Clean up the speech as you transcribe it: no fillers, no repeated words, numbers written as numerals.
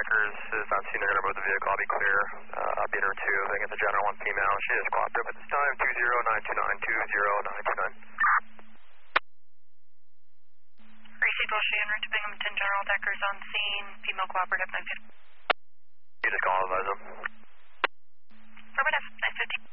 Deckers is on scene. They're going to move the vehicle. I'll be clear. Update her too. I think it's a general one female. She is cooperative at this time. 20929, 20929. Receive Bullshit en route to Binghamton. General Deckers on scene. Female cooperative 950. You just call, advise them. Affirmative 950.